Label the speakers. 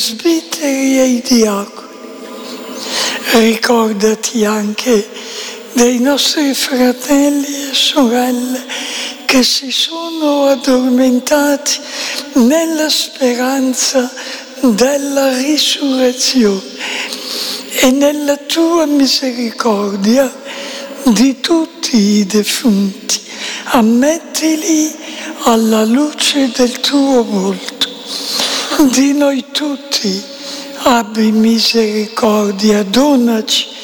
Speaker 1: presbiteri e i diaconi. Ricordati anche dei nostri fratelli e sorelle che si sono addormentati nella speranza della risurrezione e nella tua misericordia di tutti i defunti. Ammettili alla luce del tuo volto. Di noi tutti abbi misericordia, donaci